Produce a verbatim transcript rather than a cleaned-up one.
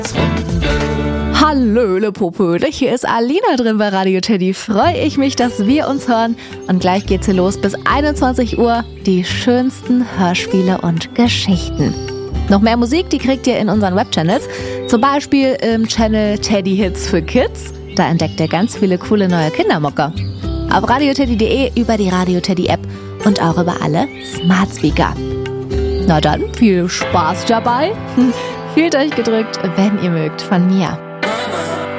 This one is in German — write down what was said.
Hallöle Popöle, hier ist Alina drin bei Radio Teddy. Freue ich mich, dass wir uns hören. Und gleich geht's hier los bis einundzwanzig Uhr. Die schönsten Hörspiele und Geschichten. Noch mehr Musik, die kriegt ihr in unseren Webchannels. Zum Beispiel im Channel Teddy Hits für Kids. Da entdeckt ihr ganz viele coole neue Kindermucker. Auf radioteddy punkt de, über die Radio Teddy App und auch über alle Smart Speaker. Na dann, viel Spaß dabei. Fühlt euch gedrückt, wenn ihr mögt, von mir.